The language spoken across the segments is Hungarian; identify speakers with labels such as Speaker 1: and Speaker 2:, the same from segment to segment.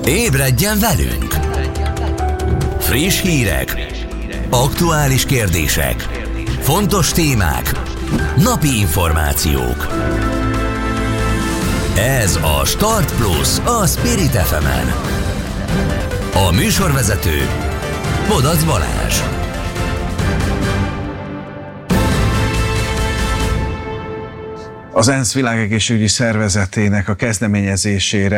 Speaker 1: Ébredjen velünk! Friss hírek, aktuális kérdések, fontos témák, napi információk. Ez a Start Plus a Spirit FM-en. A műsorvezető Bodac Balázs.
Speaker 2: Az ENSZ világegészségügyi szervezetének a kezdeményezésére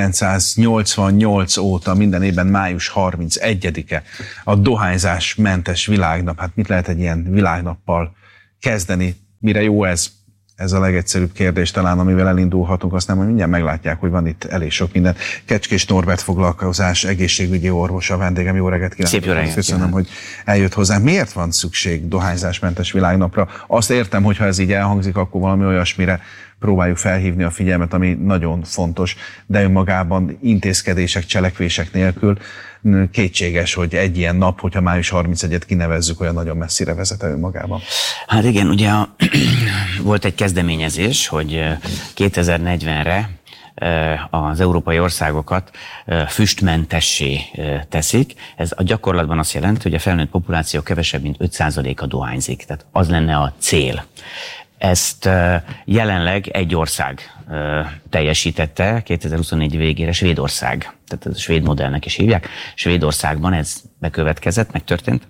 Speaker 2: 1988 óta minden évben május 31-e a dohányzásmentes világnap. Hát mit lehet egy ilyen világnappal kezdeni? Mire jó ez? Ez a legegyszerűbb kérdés talán, amivel elindulhatunk, aztán majd mindjárt meglátják, hogy van itt elég sok minden. Kecskés Norbert foglalkozás, egészségügyi orvos a vendégem. Jó reggelt kívánok!
Speaker 3: Szép jó reggelt!
Speaker 2: Köszönöm, hogy eljött hozzánk. Miért van szükség dohányzásmentes világnapra? Azt értem, hogy ha ez így elhangzik, akkor valami olyasmire próbáljuk felhívni a figyelmet, ami nagyon fontos, de önmagában intézkedések, cselekvések nélkül kétséges, hogy egy ilyen nap, hogyha május 31-et kinevezzük, olyan nagyon messzire vezet önmagában.
Speaker 3: Hát igen, ugye volt egy kezdeményezés, hogy 2040-re az európai országokat füstmentessé teszik. Ez a gyakorlatban azt jelenti, hogy a felnőtt populáció kevesebb, mint 5%-a dohányzik. Tehát az lenne a cél. Ezt jelenleg egy ország teljesítette 2024 végére, Svédország. Tehát ez a svéd modellnek is hívják. Svédországban ez bekövetkezett, megtörtént.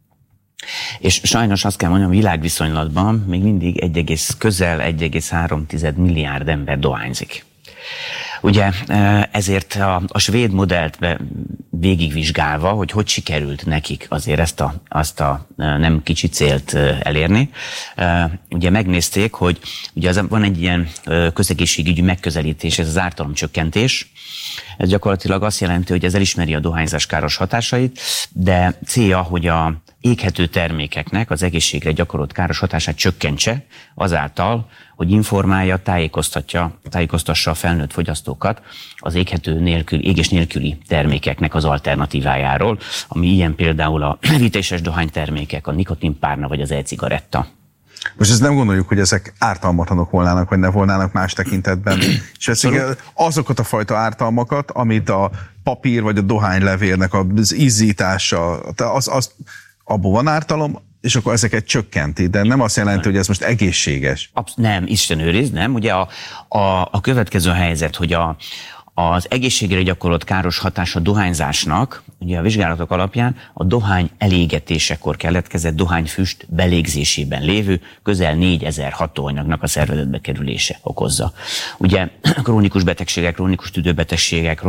Speaker 3: És sajnos azt kell mondjam, világviszonylatban még mindig közel 1,3 milliárd ember dohányzik. Ugye ezért a svéd modellt végigvizsgálva, hogy sikerült nekik azért azt a nem kicsi célt elérni. Ugye megnézték, hogy ugye van egy ilyen közegészségügyi megközelítés, ez az ártalomcsökkentés. Ez gyakorlatilag azt jelenti, hogy ez elismeri a dohányzás káros hatásait, de célja, hogy a éghető termékeknek az egészségre gyakorolt káros hatását csökkentse, azáltal, hogy informálja, tájékoztassa a felnőtt fogyasztókat az égés nélküli termékeknek az alternatívájáról, ami ilyen például a vítéses dohánytermékek, a nikotinpárna vagy az e-cigaretta.
Speaker 2: Most ezt nem gondoljuk, hogy ezek ártalmatlanok volnának, vagy ne volnának más tekintetben. És azokat a fajta ártalmakat, amit a papír vagy a dohánylevélnek az izzítása, az abból van ártalom, és akkor ezeket csökkenti, de nem azt jelenti, hogy ez most egészséges.
Speaker 3: Nem, Isten őriz, nem. Ugye a következő helyzet, hogy az egészségre gyakorolt káros hatás a dohányzásnak, ugye a vizsgálatok alapján a dohány elégetésekor keletkezett dohányfüst belégzésében lévő közel 4000 hatóanyagnak a szervezetbe kerülése okozza. Ugye krónikus betegségek, krónikus tüdőbetegségek,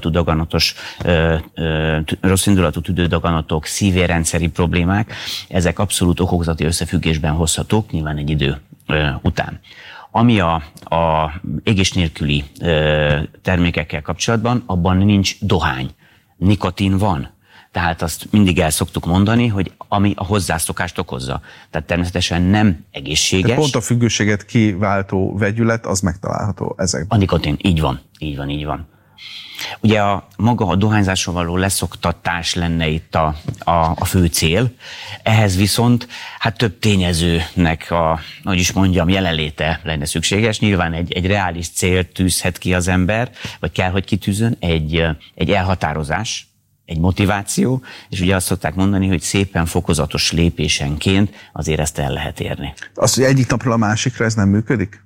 Speaker 3: rosszindulatú tüdődaganatok, szívérrendszeri problémák, ezek abszolút okokozati összefüggésben hozhatók, nyilván egy idő után. Ami a égés nélküli termékekkel kapcsolatban, abban nincs dohány. Nikotin van. Tehát azt mindig el szoktuk mondani, hogy ami a hozzászokást okozza. Tehát természetesen nem egészséges.
Speaker 2: De pont a függőséget kiváltó vegyület, az megtalálható ezekben.
Speaker 3: A nikotin, így van. Ugye maga a dohányzásról való leszoktatás lenne itt a fő cél. Ehhez viszont hát több tényezőnek jelenléte lenne szükséges. Nyilván egy reális célt tűzhet ki az ember, vagy kell, hogy kitűzön, egy elhatározás, egy motiváció, és ugye azt szokták mondani, hogy szépen fokozatos lépésenként azért ezt el lehet érni.
Speaker 2: Az, hogy egyik napról a másikra ez nem működik?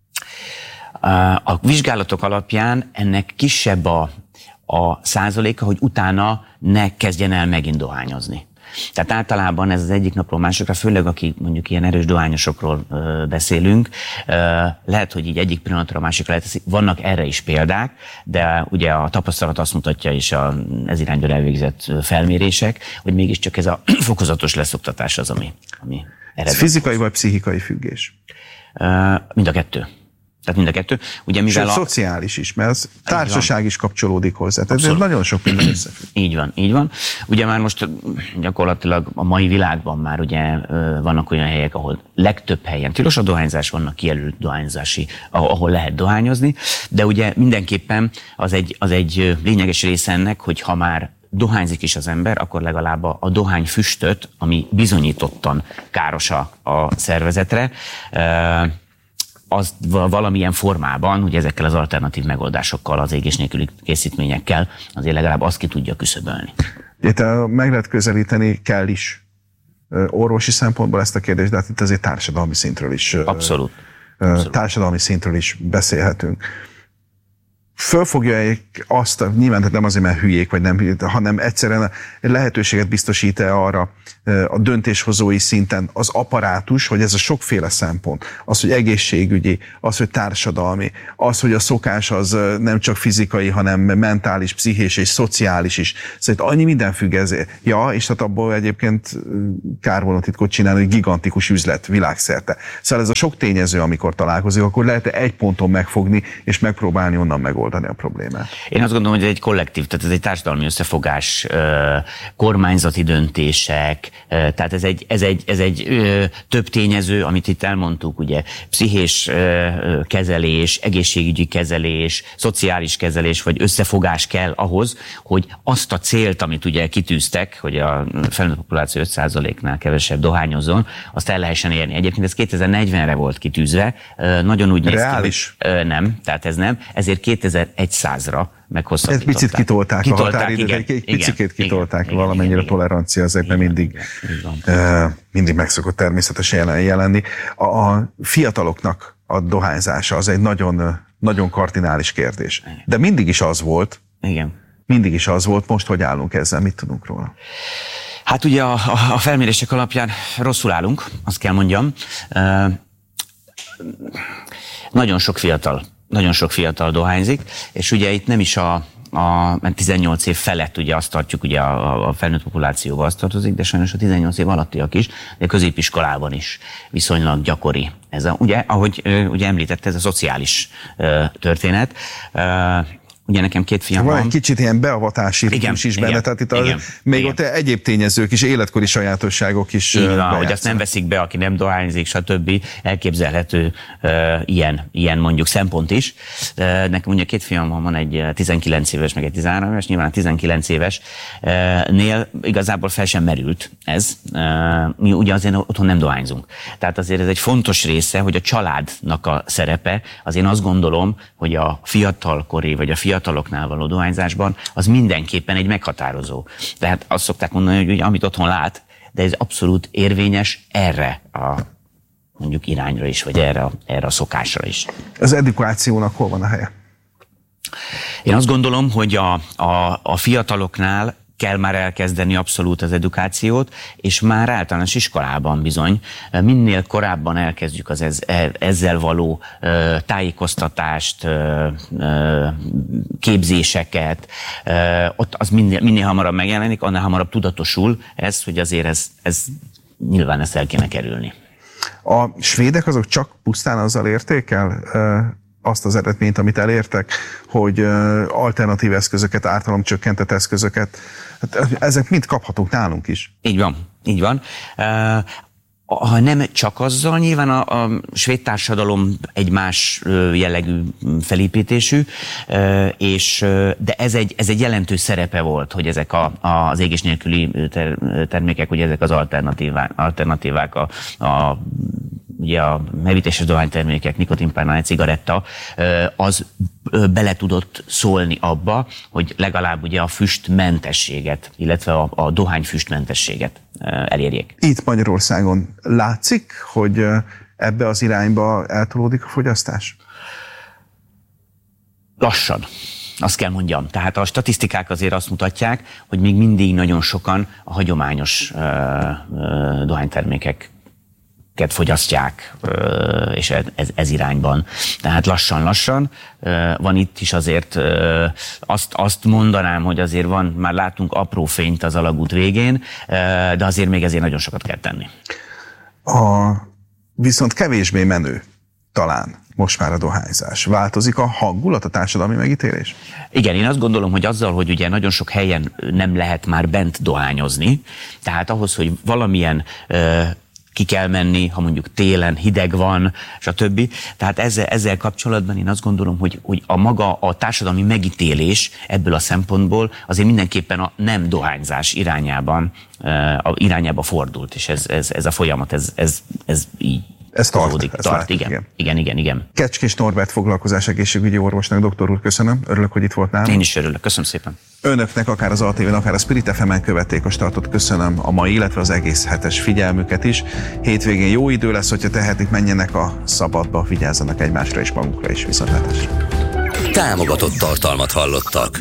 Speaker 3: A vizsgálatok alapján ennek kisebb a százaléka, hogy utána ne kezdjen el megint dohányozni. Tehát általában ez az egyik napról másikra, főleg aki mondjuk ilyen erős dohányosokról beszélünk, lehet, hogy így egyik pillanatra a másikra lehet, vannak erre is példák, de ugye a tapasztalat azt mutatja, és ez irányból elvégzett felmérések, hogy mégiscsak ez a fokozatos leszoktatás az, ami
Speaker 2: ez fizikai vagy pszichikai függés?
Speaker 3: Mind a kettő. Tehát mind a kettő. Ugye, mivel
Speaker 2: szociális is, mert az társaság is kapcsolódik hozzá. Tehát ez nagyon sok minden összefügg.
Speaker 3: Így van. Ugye már most gyakorlatilag a mai világban már ugye vannak olyan helyek, ahol legtöbb helyen tilos a dohányzás, vannak kijelölt dohányzási, ahol lehet dohányozni, de ugye mindenképpen az egy lényeges része ennek, hogy ha már dohányzik is az ember, akkor legalább a dohányfüstöt, ami bizonyítottan káros a szervezetre, az valamilyen formában, ugye ezekkel az alternatív megoldásokkal, az égés nélküli készítményekkel azért legalább azt ki tudja küszöbölni.
Speaker 2: Itt meg lehet közelíteni, kell is orvosi szempontból ezt a kérdést, de hát itt azért társadalmi szintről is.
Speaker 3: Abszolút.
Speaker 2: Társadalmi szintről is beszélhetünk. Fölfogja azt, nyilván nem azért, mert hülyék, vagy nem hülyék, hanem egyszerűen lehetőséget biztosít-e arra a döntéshozói szinten az apparátus, hogy ez a sokféle szempont, az, hogy egészségügyi, az, hogy társadalmi, az, hogy a szokás az nem csak fizikai, hanem mentális, pszichés és szociális is. Szóval annyi minden függ ezért. Ja, és hát abból egyébként kár volna titkot csinálni, hogy gigantikus üzlet világszerte. Szóval ez a sok tényező, amikor találkozik, akkor lehet egy ponton megfogni, és megpróbálni onnan megoldani a problémát.
Speaker 3: Én azt gondolom, hogy ez egy kollektív, tehát ez egy társadalmi összefogás, kormányzati döntések, tehát ez egy több tényező, amit itt elmondtuk, ugye pszichés kezelés, egészségügyi kezelés, szociális kezelés, vagy összefogás kell ahhoz, hogy azt a célt, amit ugye kitűztek, hogy a felnőtt populáció 5%-nál kevesebb dohányozzon, azt el lehessen érni. Egyébként ez 2040-re volt kitűzve, nagyon úgy néz ki.
Speaker 2: Reális?
Speaker 3: Nem, tehát ez nem, ezért 2100-ra meghosszabbították.
Speaker 2: Egy picit kitolták a határidőt, egy picit kitolták, valamennyire tolerancia ezekben mindig meg szokott természetesen jelenni. A fiataloknak a dohányzása az egy nagyon, nagyon kardinális kérdés. De mindig is az volt.
Speaker 3: Igen.
Speaker 2: Mindig is az volt. Most hogy állunk ezzel? Mit tudunk róla?
Speaker 3: Hát ugye a felmérések alapján rosszul állunk, azt kell mondjam. Nagyon sok fiatal dohányzik, és ugye itt nem is a 18 év felett ugye azt tartjuk, ugye a felnőtt populációba azt tartozik, de sajnos a 18 év alattiak is, de a középiskolában is viszonylag gyakori. Ez ugye, ahogy ugye említette, ez a szociális történet. Ugye nekem 2 fiam van.
Speaker 2: Egy kicsit ilyen beavatási ritmus is benne, tehát itt még ott egyéb tényezők is, életkori sajátosságok is.
Speaker 3: Így van, hogy azt nem veszik be, aki nem dohányzik, stb. Elképzelhető ilyen mondjuk szempont is. Nekem ugye 2 fiam van egy 19 éves, meg egy 13 éves, nyilván a 19 évesnél igazából fel sem merült ez. Mi ugye azért otthon nem dohányzunk. Tehát azért ez egy fontos része, hogy a családnak a szerepe, az én azt gondolom, hogy a fiatalkori, vagy a fiataloknál való dohányzásban, az mindenképpen egy meghatározó. Tehát azt szokták mondani, hogy ugye, amit otthon lát, de ez abszolút érvényes erre a mondjuk irányra is, vagy erre a szokásra is.
Speaker 2: Az edukációnak hol van a helye?
Speaker 3: Én azt gondolom, hogy a fiataloknál kell már elkezdeni abszolút az edukációt, és már általános iskolában bizony, minél korábban elkezdjük az ezzel való tájékoztatást, képzéseket, ott az minél hamarabb megjelenik, annál hamarabb tudatosul ez, hogy azért ez nyilván ezt el kéne kerülni.
Speaker 2: A svédek azok csak pusztán azzal érték el azt az eredményt, amit elértek, hogy alternatív eszközöket, ártalomcsökkentett eszközöket, hát ezek mind kaphatók nálunk is.
Speaker 3: Így van. Ha nem csak azzal, nyilván a svéd társadalom egy más jellegű felépítésű, de ez egy jelentős szerepe volt, hogy ezek az égés nélküli termékek, ugye ezek az alternatívák, ugye a merítéses dohánytermékek, nikotinpárna, cigaretta, az bele tudott szólni abba, hogy legalább ugye a füstmentességet, illetve a dohányfüstmentességet elérjék.
Speaker 2: Itt Magyarországon látszik, hogy ebbe az irányba eltolódik a fogyasztás?
Speaker 3: Lassan. Azt kell mondjam. Tehát a statisztikák azért azt mutatják, hogy még mindig nagyon sokan a hagyományos dohánytermékeket fogyasztják, és ez irányban. Tehát lassan van itt is azért, azt mondanám, hogy azért már látunk apró fényt az alagút végén, de azért még ezért nagyon sokat kell tenni.
Speaker 2: Viszont kevésbé menő talán most már a dohányzás. Változik a hangulat, a társadalmi megítélés?
Speaker 3: Igen, én azt gondolom, hogy azzal, hogy ugye nagyon sok helyen nem lehet már bent dohányozni, tehát ahhoz, hogy valamilyen ki kell menni, ha mondjuk télen hideg van, stb. Tehát ezzel kapcsolatban én azt gondolom, hogy a társadalmi megítélés ebből a szempontból azért mindenképpen a nem dohányzás irányába fordult, és ez a folyamat, ez így.
Speaker 2: Ez tart.
Speaker 3: Igen.
Speaker 2: Kecskés Norbert foglalkozás egészségügyi orvosnak, doktor úr, köszönöm. Örülök, hogy itt volt nálam.
Speaker 3: Én is örülök, köszönöm szépen.
Speaker 2: Önöknek akár az ATV-n, akár a Spirit FM-en követékos tartott köszönöm a mai, illetve az egész hetes figyelmüket is. Hétvégén jó idő lesz, hogyha tehetik, menjenek a szabadba, vigyázzanak egymásra és magukra is. Viszontlátásra.
Speaker 1: Támogatott tartalmat hallottak.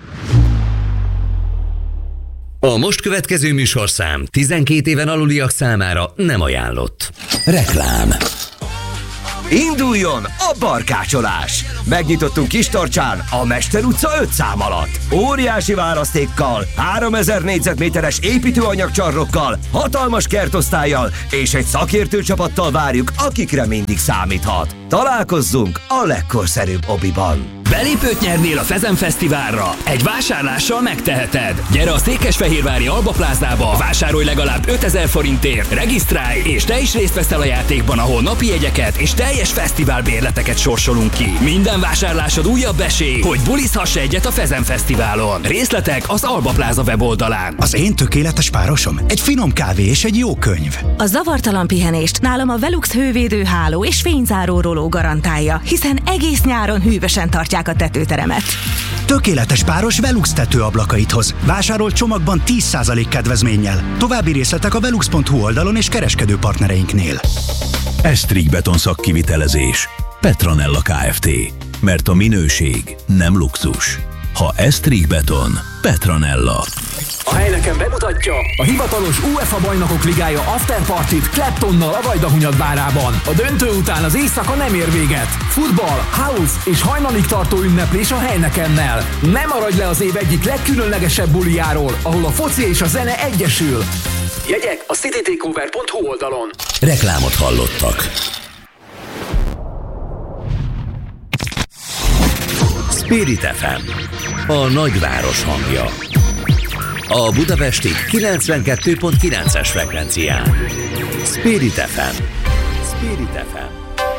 Speaker 1: A most következő műsorszám 12 éven aluliak számára nem ajánlott. Reklám.
Speaker 4: Induljon a barkácsolás! Megnyitottunk Kistarcsán a Mester utca 5 szám alatt. Óriási választékkal, 3000 négyzetméteres építőanyagcsarnokkal, hatalmas kertosztállyal és egy szakértő csapattal várjuk, akikre mindig számíthat. Találkozzunk a legkorszerűbb obiban.
Speaker 5: Belépőt nyernél a Fezen Fesztiválra? Egy vásárlással megteheted. Gyere a Székesfehérvári Alba Pláznába, vásárolj legalább 5000 forintért, regisztrálj, és te is részt veszel a játékban, ahol napi jegyeket és teljes fesztiválbérleteket sorsolunk ki. Minden vásárlásod újabb esély, hogy bulizhass egyet a Fezen Fesztiválon. Részletek az Alba Pláza weboldalán.
Speaker 6: Az én tökéletes párosom? Egy finom kávé és egy jó könyv.
Speaker 7: A zavartalan pihenést nálam a Velux hővédőháló és fényzáró roló garantálja, hiszen egész nyáron hűvösen tartják a tetőteremet.
Speaker 6: Tökéletes páros Velux tetőablakait hoz. Vásárolt csomagban 10% kedvezménnyel. További részletek a velux.hu oldalon és kereskedő partnereinknél.
Speaker 8: Estrich Beton szakkivitelezés. Petronella Kft. Mert a minőség nem luxus. Ha Estrich Beton, Petronella.
Speaker 5: A Heineken bemutatja a hivatalos UEFA Bajnokok Ligája afterpartit Claptonnal a Vajdahunyadvárában. A döntő után az éjszaka nem ér véget. Futball, house és hajnalig tartó ünneplés a Heinekennel. Ne maradj le az év egyik legkülönlegesebb bulijáról, ahol a foci és a zene egyesül. Jegyek a citytakeover.hu oldalon.
Speaker 1: Reklámot hallottak. Spirit FM, a nagyváros hangja. A budapesti 92.9-es frekvencián. Spirit FM. Spirit FM.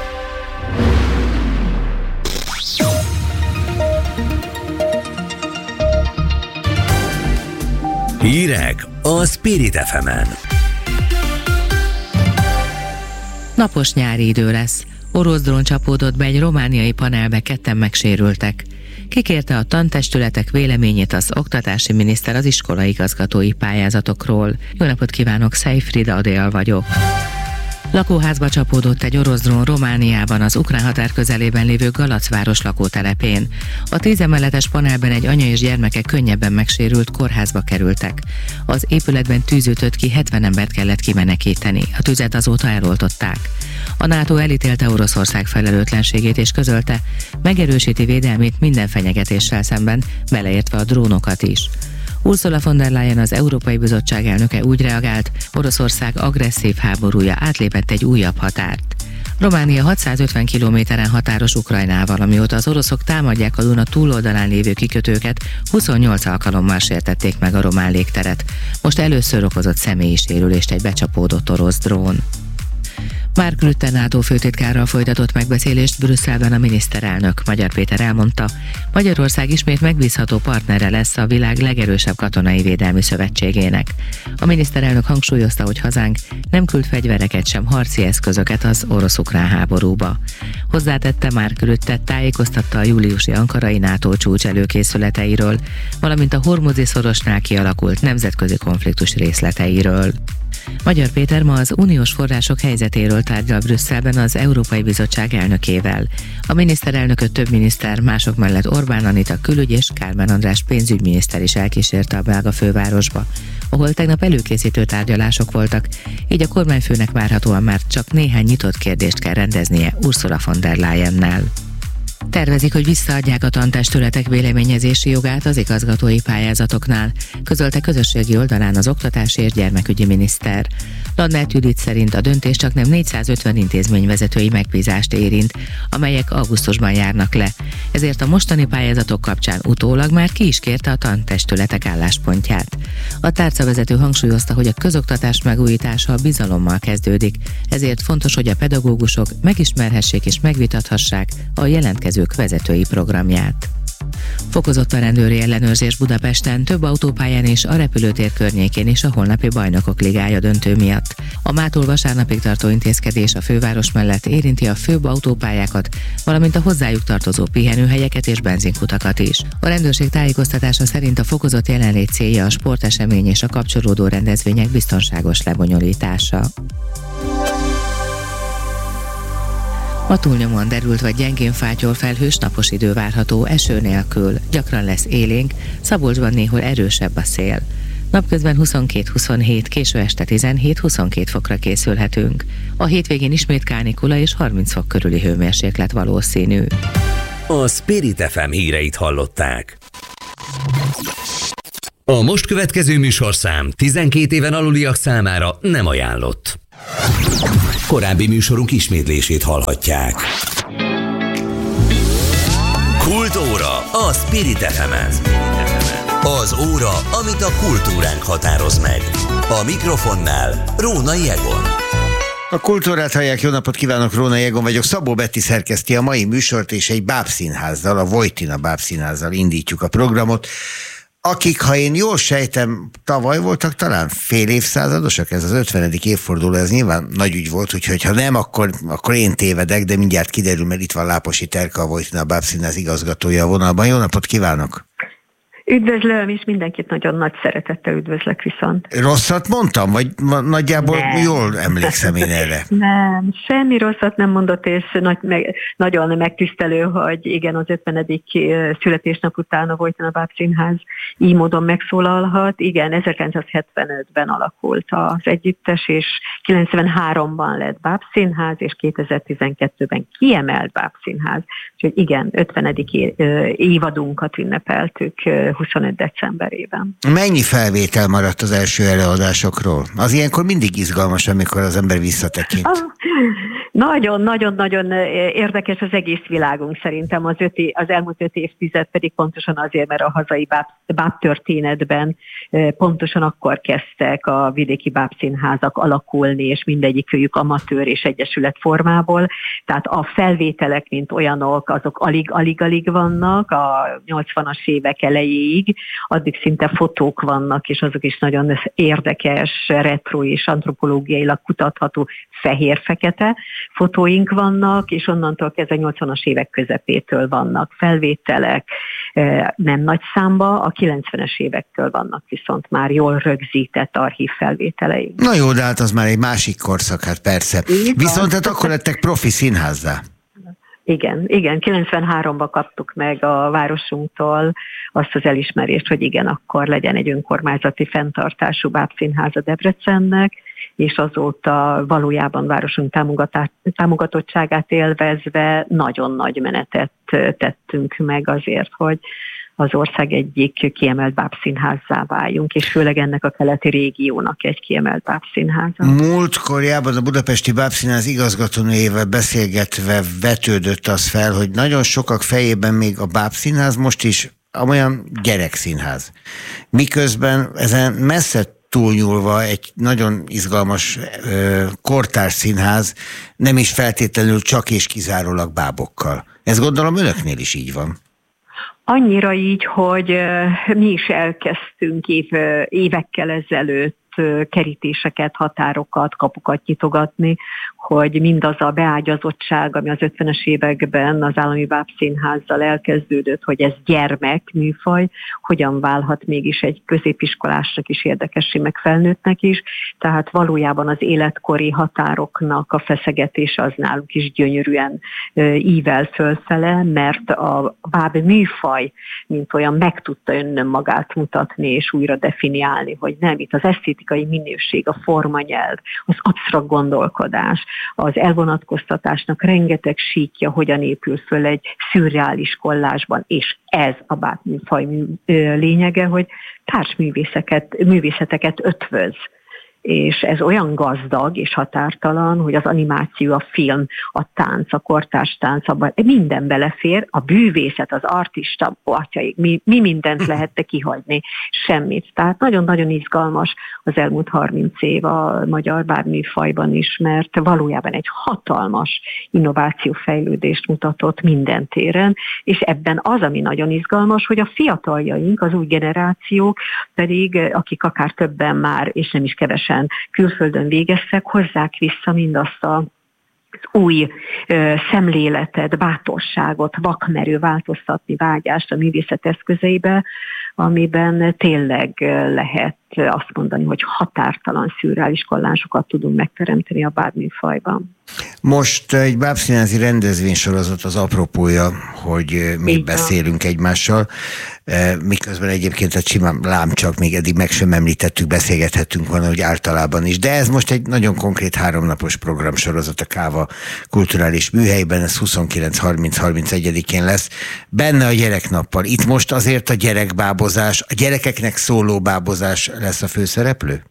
Speaker 1: Hírek a Spirit FM-en.
Speaker 9: Napos nyári idő lesz. Orosz drón csapódott be egy romániai panelbe, 2-en megsérültek. Kikérte a tantestületek véleményét az oktatási miniszter az iskolai igazgatói pályázatokról. Jó napot kívánok, Szejfrida Adél vagyok. Lakóházba csapódott egy orosz drón Romániában, az ukrán határ közelében lévő Galacváros lakótelepén. A 10 emeletes panelben egy anya és gyermeke könnyebben megsérült, kórházba kerültek. Az épületben tűz ütött ki, 70 embert kellett kimenekíteni. A tüzet azóta eloltották. A NATO elítélte Oroszország felelőtlenségét és közölte, megerősíti védelmét minden fenyegetéssel szemben, beleértve a drónokat is. Ursula von der Leyen, az Európai Bizottság elnöke úgy reagált, Oroszország agresszív háborúja átlépett egy újabb határt. Románia 650 kilométeren határos Ukrajnával, amióta az oroszok támadják a Duna túloldalán lévő kikötőket, 28 alkalommal sértették meg a román légteret. Most először okozott személyi sérülést egy becsapódott orosz drón. Mark Rutte NATO főtitkárral folytatott megbeszélést Brüsszelben a miniszterelnök. Magyar Péter elmondta, Magyarország ismét megbízható partnere lesz a világ legerősebb katonai védelmi szövetségének. A miniszterelnök hangsúlyozta, hogy hazánk nem küld fegyvereket, sem harci eszközöket az orosz-ukrán háborúba. Hozzátette, Mark Rutte tájékoztatta a júliusi ankarai NATO csúcs előkészületeiről, valamint a Hormuzi szorosnál kialakult nemzetközi konfliktus részleteiről. Magyar Péter ma az uniós források helyzetéről tárgyal Brüsszelben az Európai Bizottság elnökével. A miniszterelnököt több miniszter, mások mellett Orbán Anita külügy és Kálmán András pénzügyminiszter is elkísérte a belga fővárosba, ahol tegnap előkészítő tárgyalások voltak, így a kormányfőnek várhatóan már csak néhány nyitott kérdést kell rendeznie Ursula von der Leyennel. Tervezik, hogy visszaadják a tantestületek véleményezési jogát az igazgatói pályázatoknál, közölte közösségi oldalán az oktatási és gyermekügyi miniszter. Landert Judit szerint a döntés csak nem 450 intézményvezetői megbízást érint, amelyek augusztusban járnak le, ezért a mostani pályázatok kapcsán utólag már ki is kérte a tantestületek álláspontját. A tárcavezető hangsúlyozta, hogy a közoktatás megújítása a bizalommal kezdődik, ezért fontos, hogy a pedagógusok megismerhessék és megvitathassák a jelentkezők vezetői programját. Fokozott a rendőri ellenőrzés Budapesten, több autópályán és a repülőtér környékén is a holnapi Bajnokok Ligája döntő miatt. A mától vasárnapig tartó intézkedés a főváros mellett érinti a főbb autópályákat, valamint a hozzájuk tartozó pihenőhelyeket és benzinkutakat is. A rendőrség tájékoztatása szerint a fokozott jelenlét célja a sportesemény és a kapcsolódó rendezvények biztonságos lebonyolítása. A túlnyomóan derült vagy gyengén fátyol felhős napos idő várható, eső nélkül. Gyakran lesz élénk, Szabolcsban néhol erősebb a szél. Napközben 22-27, késő este 17-22 fokra készülhetünk. A hétvégén ismét kánikula és 30 fok körüli hőmérséklet valószínű.
Speaker 1: A Spirit FM híreit hallották. A most következő műsorszám 12 éven aluliak számára nem ajánlott. Korábbi műsorunk ismétlését hallhatják. Kultúra a Spirit FM-en. Az óra, amit a kultúránk határoz meg. A mikrofonnál Rónai Egon.
Speaker 10: A kultúrát hallják, jó napot kívánok, Rónai Egon vagyok. Szabó Betti szerkeszti a mai műsort, és egy bábszínházzal, a Vojtina bábszínházzal indítjuk a programot, akik, ha én jól sejtem, tavaly voltak talán fél évszázadosak, ez az 50. évforduló, ez nyilván nagy ügy volt, úgyhogy ha nem, akkor én tévedek, de mindjárt kiderül, mert itt van Láposi Terka, a Vojtina bábszínház igazgatója a vonalban. Jó napot kívánok!
Speaker 11: Üdvözlöm, és mindenkit nagyon nagy szeretettel üdvözlök viszont.
Speaker 10: Rosszat mondtam, vagy nagyjából nem. Jól emlékszem én erre?
Speaker 11: Nem, semmi rosszat nem mondott, és nagyon megtisztelő, hogy igen, az 50. születésnap után a Vojtina bábszínház így módon megszólalhat. Igen, 1975-ben alakult az együttes, és 93-ban lett bábszínház, és 2012-ben kiemelt bábszínház. Úgyhogy igen, 50. évadunkat ünnepeltük 25 decemberében.
Speaker 10: Mennyi felvétel maradt az első előadásokról? Az ilyenkor mindig izgalmas, amikor az ember visszatekint.
Speaker 11: Nagyon-nagyon érdekes az egész világunk szerintem. Az elmúlt 5 évtized pedig pontosan azért, mert a hazai bábtörténetben pontosan akkor kezdtek a vidéki bábszínházak alakulni, és mindegyikőjük amatőr és egyesület formából. Tehát a felvételek, mint olyanok, azok alig-alig vannak, a 80-as évek elejéig, addig szinte fotók vannak, és azok is nagyon érdekes, retro és antropológiailag kutatható fehér-fekete fotóink vannak, és onnantól kezdve 80-as évek közepétől vannak felvételek, nem nagy számba, a 90-es évektől vannak viszont már jól rögzített archív felvételeink.
Speaker 10: Na jó, de hát az már egy másik korszak, hát persze. Viszont hát akkor lettek profi színházzá.
Speaker 11: Igen, 93-ban kaptuk meg a városunktól azt az elismerést, hogy igen, akkor legyen egy önkormányzati fenntartású bábszínháza Debrecennek, és azóta valójában városunk támogatottságát élvezve nagyon nagy menetet tettünk meg azért, hogy az ország egyik kiemelt bábszínházzá váljunk, és főleg ennek a keleti régiónak egy kiemelt bábszínháza.
Speaker 10: Múltkorjában a Budapesti Bábszínház igazgatónőjével beszélgetve vetődött az fel, hogy nagyon sokak fejében még a bábszínház most is olyan gyerekszínház. Miközben ezen messze túlnyúlva egy nagyon izgalmas kortárs színház, nem is feltétlenül csak és kizárólag bábokkal. Ez gondolom önöknél is így van.
Speaker 11: Annyira így, hogy mi is elkezdtünk évekkel ezelőtt kerítéseket, határokat, kapukat nyitogatni, hogy mindaz a beágyazottság, ami az 50-es években az Állami Bábszínházzal elkezdődött, hogy ez gyermekműfaj, hogyan válhat mégis egy középiskolásnak is érdekessé, meg felnőttnek is. Tehát valójában az életkori határoknak a feszegetése az náluk is gyönyörűen ível fölfele, mert a báb műfaj, mint olyan, meg tudta önmagát mutatni és újra definiálni, hogy nem, itt az esztétikai minőség, a formanyelv, az absztrakt gondolkodás, az elvonatkoztatásnak rengeteg síkja, hogyan épül föl egy szürreális kollázsban, és ez a bábműfaj lényege, hogy társművészeteket ötvöz. és ez olyan gazdag és határtalan, hogy az animáció, a film, a tánc, a kortárs tánc, minden belefér, a bűvészet, az artista, mi mindent lehette kihagyni, semmit. Tehát nagyon-nagyon izgalmas az elmúlt 30 év a magyar bábműfajban is, mert valójában egy hatalmas innovációfejlődést mutatott minden téren, és ebben az, ami nagyon izgalmas, hogy a fiataljaink, az új generációk pedig, akik akár többen már, és nem is kevesen külföldön végeztek, hozzák vissza mindazt az új szemléletet, bátorságot, vakmerő változtatni vágyást a művészet eszközeibe, amiben tényleg lehet azt mondani, hogy határtalan szürreális kollázsokat tudunk megteremteni a bábműfajban.
Speaker 10: Most egy bábszínházi rendezvénysorozat az apropója, hogy mi beszélünk egymással, miközben egyébként a simán lámcsak még eddig meg sem említettük, beszélgethettünk volna, hogy általában is. De ez most egy nagyon konkrét 3 napos programsorozat a Káva Kulturális Műhelyben, ez 29-30-31-én lesz. Benne a gyereknappal. Itt most azért a gyerekbábozás, a gyerekeknek szóló bábozás lesz a főszereplő?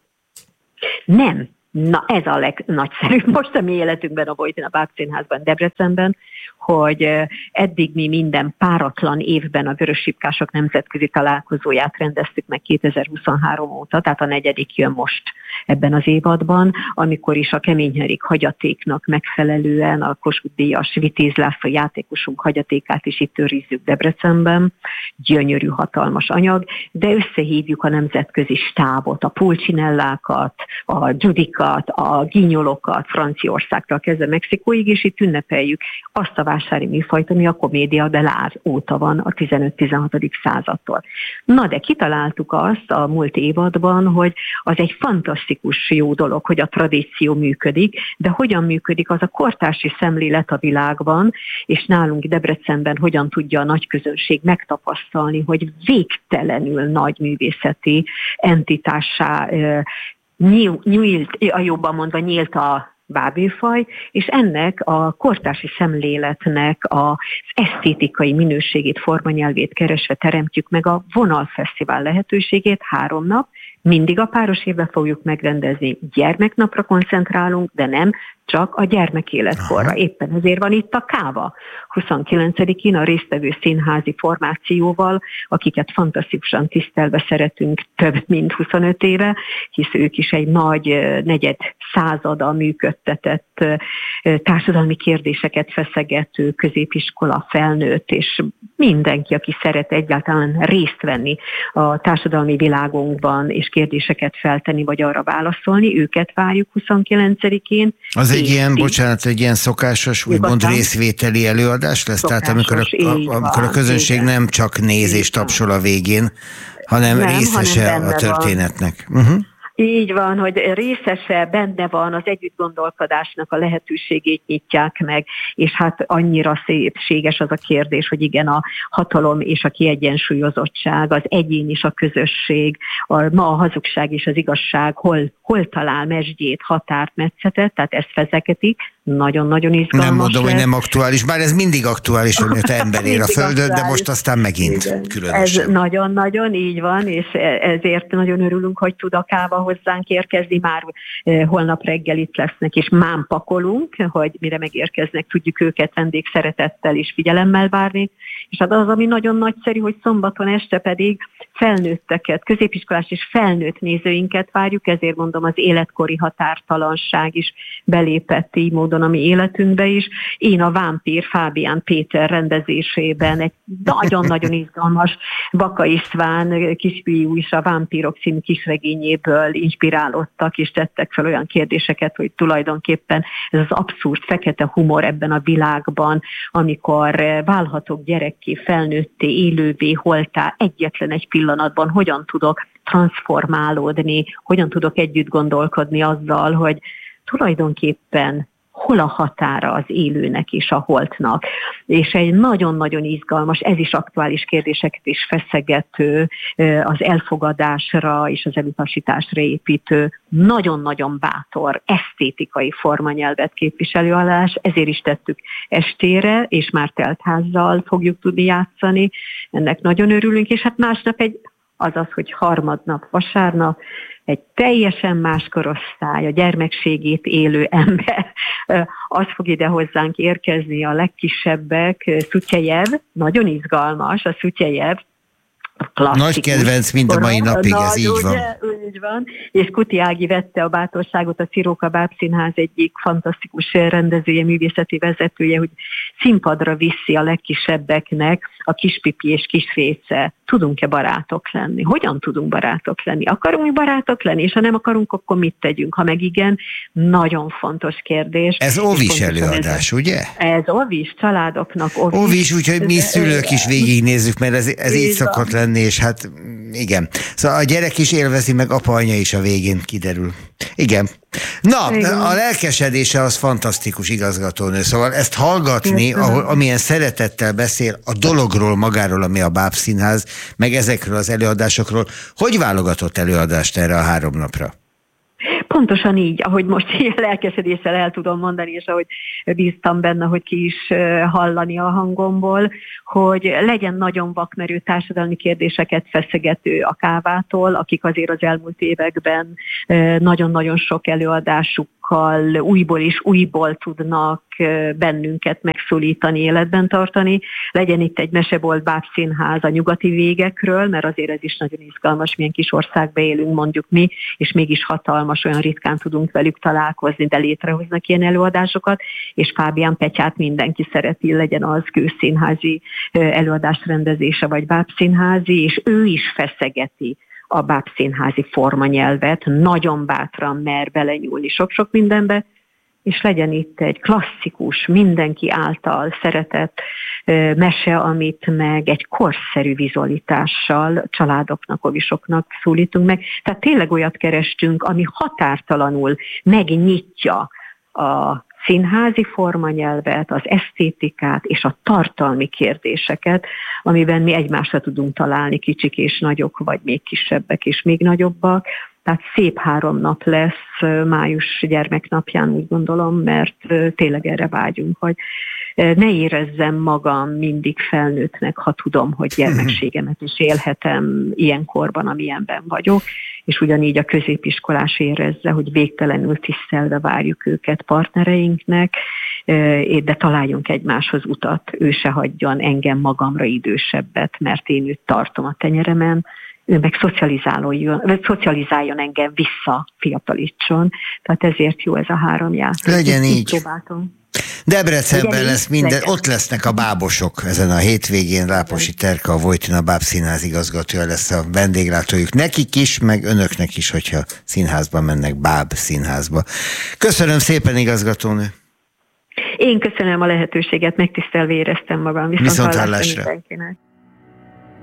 Speaker 11: Nem. Na, ez a legnagyszerűbb most a mi életünkben, a Vojtina Bábszínházban, Debrecenben, hogy eddig mi minden páratlan évben a Vörössipkások nemzetközi találkozóját rendeztük meg 2023 óta, tehát a 4. jön most ebben az évadban, amikor is a Keményherik hagyatéknak megfelelően a Kossuth-díjas Vitéz László játékosunk hagyatékát is itt őrizzük Debrecenben. Gyönyörű, hatalmas anyag, de összehívjuk a nemzetközi stábot, a Pulcinellákat, a Judikat, a Ginyolokat, Franciaországtól kezdve Mexikóig, és itt ünnepeljük azt a vásári műfajt, ami a komédia dell'arte óta van a 15-16. századtól. Na, de kitaláltuk azt a múlt évadban, hogy az egy fantasztikus jó dolog, hogy a tradíció működik, de hogyan működik az a kortársi szemlélet a világban, és nálunk Debrecenben hogyan tudja a nagy közönség megtapasztalni, hogy végtelenül nagy művészeti entitássá nyílt a bábműfaj, és ennek a kortársi szemléletnek az esztétikai minőségét, formanyelvét keresve teremtjük meg a Vonalfesztivál lehetőségét 3 nap, mindig a páros évben fogjuk megrendezni, gyermeknapra koncentrálunk, de nem csak a gyermekéletkorra. Éppen ezért van itt a Káva 29-én a résztvevő színházi formációval, akiket fantasztikusan tisztelve szeretünk több mint 25 éve, hisz ők is egy nagy negyed százada működtetett társadalmi kérdéseket feszegető középiskola, felnőtt, és mindenki, aki szeret egyáltalán részt venni a társadalmi világunkban, és kérdéseket feltenni, vagy arra válaszolni, őket várjuk 29-én.
Speaker 10: Az egy ilyen, bocsánat, egy ilyen szokásos, úgymond részvételi előadás lesz?
Speaker 11: Szokásos,
Speaker 10: tehát amikor a közönség nem csak néz és tapsol a végén, hanem részese a történetnek.
Speaker 11: Így van, hogy részese, benne van, az együttgondolkodásnak a lehetőségét nyitják meg, és hát annyira szépséges az a kérdés, hogy igen, a hatalom és a kiegyensúlyozottság, az egyén és a közösség, ma a hazugság és az igazság hol talál mesdjét, határt, metszetet, tehát ezt fezegetik, nagyon-nagyon izgalmas.
Speaker 10: Nem mondom, hogy nem aktuális, bár ez mindig aktuális, hogy ember ér a Földön, de most aztán megint igen, különösen.
Speaker 11: Ez nagyon-nagyon így van, és ezért nagyon örülünk, hogy tud a Káva hozzánk érkezni, már holnap reggel itt lesznek, és mám pakolunk, hogy mire megérkeznek, tudjuk őket vendégszeretettel és figyelemmel várni, és hát az, ami nagyon nagyszerű, hogy szombaton este pedig felnőtteket, középiskolás és felnőtt nézőinket várjuk, ezért mondom, az életkori határtalanság is belépett így módon a mi életünkbe is. Én a Vámpír Fábián Péter rendezésében egy nagyon-nagyon izgalmas Baka István kisfiú is a Vámpírok című kisregényéből inspirálódtak, és tettek fel olyan kérdéseket, hogy tulajdonképpen ez az abszurd fekete humor ebben a világban, amikor válhatok gyerekké, felnőtté, élővé, holtá, egyetlen egy pillanatban hogyan tudok transformálódni, hogyan tudok együtt gondolkodni azzal, hogy tulajdonképpen hol a határa az élőnek és a holtnak. És egy nagyon-nagyon izgalmas, ez is aktuális kérdéseket is feszegető, az elfogadásra és az elutasításra építő, nagyon-nagyon bátor, esztétikai formanyelvet képviselő alás, ezért is tettük estére, és már teltházzal fogjuk tudni játszani. Ennek nagyon örülünk, és hát másnap egy azaz, hogy harmadnap, vasárnap egy teljesen más korosztály, a gyermekségét élő ember, az fog ide hozzánk érkezni, a legkisebbek, Szutyejev, nagyon izgalmas, a Szutyejev,
Speaker 10: nagy kedvenc mind a mai napig, ez így van.
Speaker 11: Úgy van. És Kuti Ági vette a bátorságot, a Ciróka Bábszínház egyik fantasztikus rendezője, művészeti vezetője, hogy színpadra viszi a legkisebbeknek a Kispipi és Kisréce. Tudunk-e barátok lenni? Hogyan tudunk barátok lenni? Akarunk barátok lenni? És ha nem akarunk, akkor mit tegyünk? Ha meg igen, nagyon fontos kérdés.
Speaker 10: Ez ovis előadás, ugye?
Speaker 11: Ez ovis, családoknak ovis.
Speaker 10: Ovis, úgyhogy mi szülők is végignézzük, mert ez így szokott lenni, és hát igen. Szóval a gyerek is élvezi, meg apa-anya is a végén kiderül. Igen. Na, igen. A lelkesedése az fantasztikus, igazgatónő. Szóval ezt hallgatni, amilyen szeretettel beszél a dologról magáról, ami a Bábszínház, meg ezekről az előadásokról. Hogy válogatott előadást erre a 3 napra?
Speaker 11: Pontosan így, ahogy most ilyen lelkesedéssel el tudom mondani, és ahogy bíztam benne, hogy ki is hallani a hangomból, hogy legyen nagyon vakmerő társadalmi kérdéseket feszegető a Kávától, akik azért az elmúlt években nagyon-nagyon sok előadásukkal újból és újból tudnak bennünket megszólítani, életben tartani. Legyen itt egy Mesebolt Bábszínház a nyugati végekről, mert azért ez is nagyon izgalmas, milyen kis országban élünk mondjuk mi, és mégis hatalmas, olyan ritkán tudunk velük találkozni, de létrehoznak ilyen előadásokat, és Fábián Petyát mindenki szereti, legyen az kőszínházi előadás rendezése, vagy bábszínházi, és ő is feszegeti a bábszínházi formanyelvet, nagyon bátran mer belenyúlni sok-sok mindenbe, és legyen itt egy klasszikus, mindenki által szeretett mese, amit meg egy korszerű vizualitással családoknak, ovisoknak szólítunk meg. Tehát tényleg olyat kerestünk, ami határtalanul megnyitja a színházi formanyelvet, az esztétikát és a tartalmi kérdéseket, amiben mi egymásra tudunk találni, kicsik és nagyok, vagy még kisebbek és még nagyobbak. Tehát szép 3 nap lesz május gyermeknapján, úgy gondolom, mert tényleg erre vágyunk, hogy ne érezzem magam mindig felnőttnek, ha tudom, hogy gyermekségemet is élhetem ilyen korban, amilyenben vagyok, és ugyanígy a középiskolás érezze, hogy végtelenül tisztelve várjuk őket partnereinknek, de találjunk egymáshoz utat, ő se hagyjon engem magamra idősebbet, mert én őt tartom a tenyeremen, ő meg szocializáljon engem vissza, fiatalítson. Tehát ezért jó ez a 3 játék.
Speaker 10: Legyen így. Próbáltam. Debrecenben lesz minden, ott lesznek a bábosok ezen a hétvégén. Ráposi Terka, a Vojtina Bábszínház igazgatója lesz a vendéglátójuk. Nekik is, meg önöknek is, hogyha színházba mennek, Bábszínházba. Köszönöm szépen, igazgatónő.
Speaker 11: Én köszönöm a lehetőséget, megtisztelve éreztem magam.
Speaker 10: Viszonthallásra.
Speaker 11: Mindenkinek.